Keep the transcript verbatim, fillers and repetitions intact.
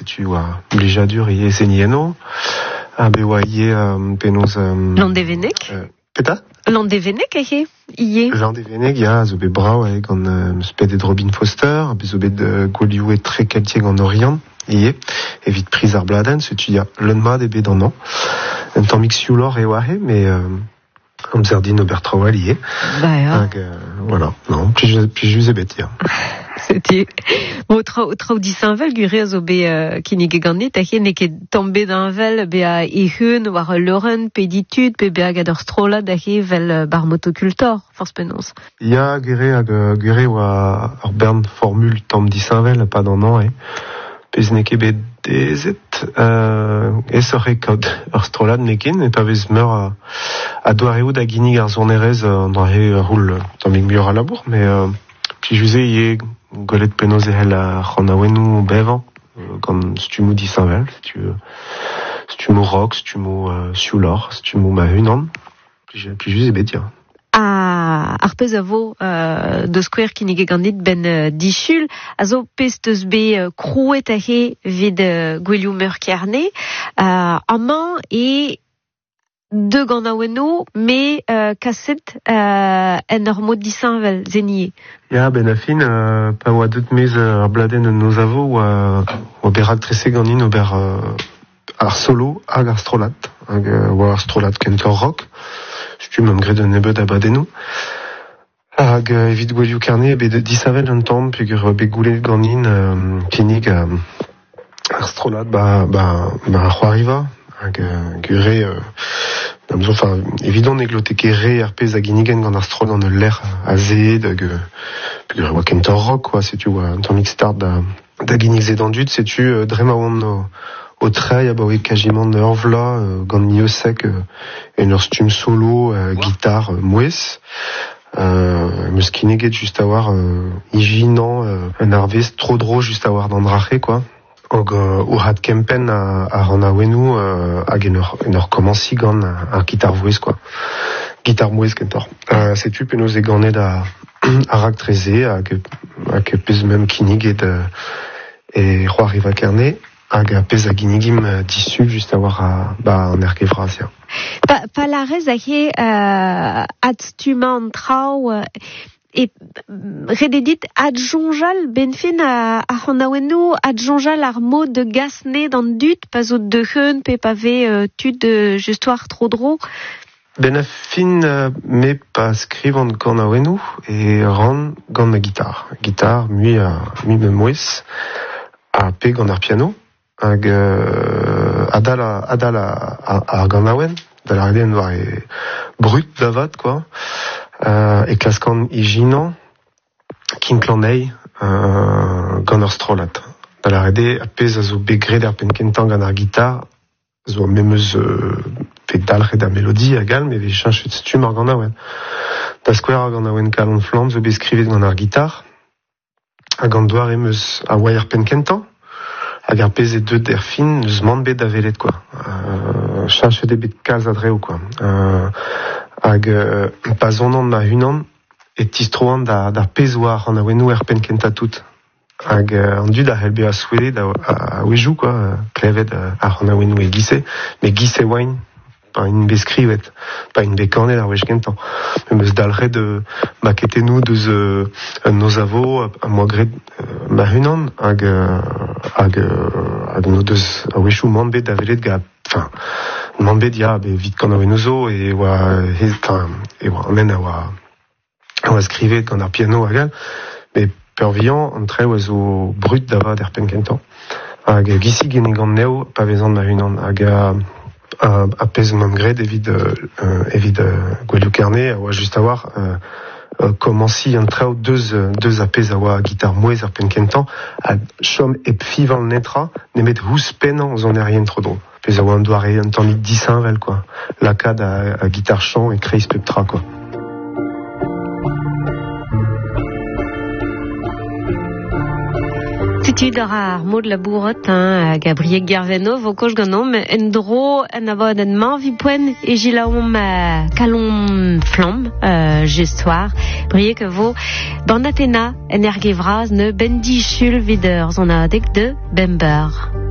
tu vois, blijadur ie senieno, a be oa ie um, penaos... Um, Landevenek euh, Peta Landevenek ehe, ie. Landevenek, ya, zo be brao e gant um, spedet Robin Foster, be zo bet uh, gwolioù e tre kaltieg an Orient, ie, evit priz ar bladen, se tu ya leunmad e bet an an. Un tamm mixioulor e oahe, mais... Um, Amzer din ober traoal ie. Ba ya. Hag, euh, voilà, non, plijus e bet, ya. C'était bon trao trao disanvel gure zo be uh, kinig e gannet a ne ket tombe d'anvel be a ehun war Lauren péditude pe be hag ador strola da he vel uh, bar motocultor force penons. Ya gure hag gure oa ar bern formule tamm disanvel pa d'an an, eh. Pez ne ket bet dezet euh, e sore kaout ur strolad nekin et pa vez meur a, a doareoù da ginig ar zonerez an uh, he roul tammig bior a labour, mais euh, plijus e ie golet penaos e hel a c'hanaouenou bevan, euh, gant stumou disanvel, stu, stumou rock, stumou uh, sioulor, stumou ma hunan, plijus e bet, ya. A ar pez a vo uh, de skwer kinig e gannet ben uh, dichul, a zo pez teus be uh, krouet a he vid uh, gwelioù meur kerne, uh, amañ e de gant aoueno, me uh, kaset uh, en ur mod disanvel, zenie. Ya, ben a fin, uh, pa oa deut mez uh, ar bladen un noz avo, oa, oa berak trese ganin ober uh, ar solo hag ar strolat, hag uh, oa ar strolat kentor rock, stum am gred un ebet abadennou. Hag uh, evit gwelioù karne, bet disanvel un tamm, peogwir bet goulet ganin um, kinig uh, ar strolat, ba, ba, ba ar c'hoariva, hag uh, gure... Uh, Enfin, évident neglote ket re ar pez a ginigen gant ar strol gant ul lec'h a zed hag peogwir oa kentor rock, quoi, setu oa un tammig start da, da ginig zedan dud, setu uh, dremaouan o, o treiñ a ba oe kajimant ur vla uh, gant niosek uh, en ur stum solo, uh, gitar uh, mouez. Euh, meus kineget just a war uh, ijinan uh, un arvez tro dro just a war d'an drache, quoi. Og uh, o had kempen a, a ran a wenou uh, hag en ur, en ur komansi gant ar gitar vouez, quoi. Gitar mouez kentor. Uh, setu penaos e ganet a, a rak treze hag, hag pez mem kiniget uh, e c'hoariva kerne hag a pez a ginigim uh, disu just a war a, ba, an er gevraz, ya. Pa, pa la rez a he uh, ad stuman trao uh, e rededit adjonjal ben fin a, a c'hanaouenou adjonjal ar mod de gasne d'an dut pa zo de heun pe pa ve uh, tud de justoir tro dro. Ben a fin uh, me pa skrivant gant aouenou e ran gant ma gitar. Gitar mui a mui me mouez a pe gant ar piano hag uh, adal a, adal a, a, a gant aouen da la reden war e brut davad, quoi. Uh, e klaskan ijinan kinklanei uh, gant ur strolat. Da la rede a pez a zo begred ar penkentan gant ar gitar, zo memeus uh, pe dalret da melodi a gal, me ve chanchet stum ar gant aouen. Da skwer ar gant aouen kalon flam zo be skrivet gant ar gitar, a gant doar emeus a oa ar penkentan, hag ar pez e deud er fin eus mant bet da velet, quoi. Uh, chanchet e bet kalz adreo, quoi. Uh, hag uh, pa zonan ma hunan et tistroan da, da pez war an aouenou er penkenta tout. Hag uh, an dud a helbe a souedet a, a, a ouejou, quoi, uh, klevet uh, ar an aouenou e gise, me gise oain, pa in be skrivet, pa in be kanet ar wech kentan. Me meus dalret de maketenou deus uh, noz avo a, a moa gred uh, ma hunan, hag, uh, hag, uh, hag no deus a wechou mant bet da velet ga, enfin, mant bet ya, be vit gant aouenou zo, e oa, e, enfin, e oa amen a oa, a oa skrivet gant ar piano a gal, me per vihan, an tre oa zo brut davad er penkentan. Hag gisi gene gant neo, pa vezan ma hunan, hag a, a, a pez mam gred evit, uh, evit uh, gwelioù kerne, a oa just a war, uh, uh, komansi an trao deus, deus a pez a oa gitar mouez ar penkentan, a chom ep fivan netra, nemet hous penan zon erien tro dro. Pez a oa an doare an tammig disanvel, quoi. Lakad a, a gitar chant e kreiz pep tra, quoi. Setu ar mod labourat, hein, Gabriel Garvenov, o koch ganom, en dro, en avod en man vi poen, e jilaom uh, kalon flam, uh, gestoir, brie que vo, bandatena, en ergevraz, ne bendi chul vider, zon a dek de Bember.